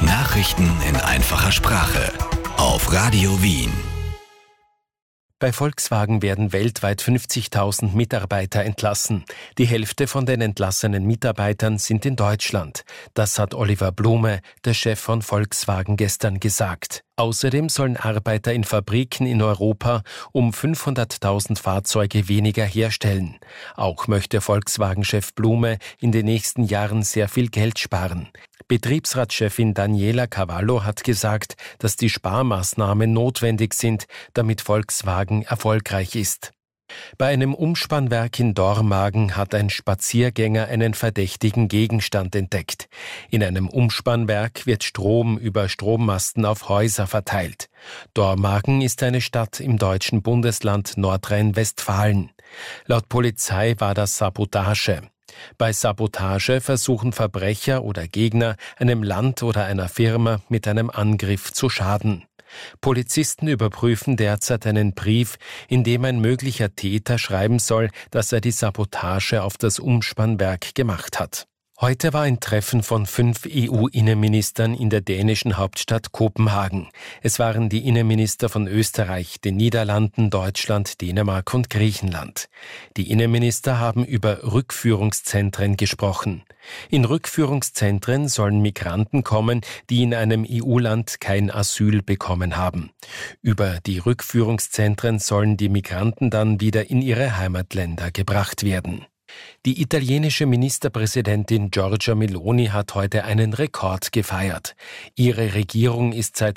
Nachrichten in einfacher Sprache auf Radio Wien. Bei Volkswagen werden weltweit 50.000 Mitarbeiter entlassen. Die Hälfte von den entlassenen Mitarbeitern sind in Deutschland. Das hat Oliver Blume, der Chef von Volkswagen, gestern gesagt. Außerdem sollen Arbeiter in Fabriken in Europa um 500.000 Fahrzeuge weniger herstellen. Auch möchte Volkswagen-Chef Blume in den nächsten Jahren sehr viel Geld sparen. Betriebsratschefin Daniela Cavallo hat gesagt, dass die Sparmaßnahmen notwendig sind, damit Volkswagen erfolgreich ist. Bei einem Umspannwerk in Dormagen hat ein Spaziergänger einen verdächtigen Gegenstand entdeckt. In einem Umspannwerk wird Strom über Strommasten auf Häuser verteilt. Dormagen ist eine Stadt im deutschen Bundesland Nordrhein-Westfalen. Laut Polizei war das Sabotage. Bei Sabotage versuchen Verbrecher oder Gegner, einem Land oder einer Firma mit einem Angriff zu schaden. Polizisten überprüfen derzeit einen Brief, in dem ein möglicher Täter schreiben soll, dass er die Sabotage auf das Umspannwerk gemacht hat. Heute war ein Treffen von 5 EU-Innenministern in der dänischen Hauptstadt Kopenhagen. Es waren die Innenminister von Österreich, den Niederlanden, Deutschland, Dänemark und Griechenland. Die Innenminister haben über Rückführungszentren gesprochen. In Rückführungszentren sollen Migranten kommen, die in einem EU-Land kein Asyl bekommen haben. Über die Rückführungszentren sollen die Migranten dann wieder in ihre Heimatländer gebracht werden. Die italienische Ministerpräsidentin Giorgia Meloni hat heute einen Rekord gefeiert. Ihre Regierung ist seit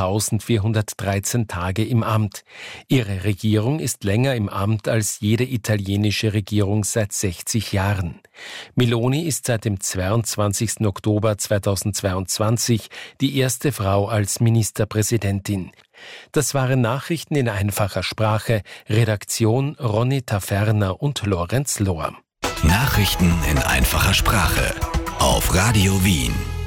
1413 Tage im Amt. Ihre Regierung ist länger im Amt als jede italienische Regierung seit 60 Jahren. Meloni ist seit dem 22. Oktober 2022 die erste Frau als Ministerpräsidentin. Das waren Nachrichten in einfacher Sprache. Redaktion Ronny Taferner und Lorenz Lohr. Nachrichten in einfacher Sprache auf Radio Wien.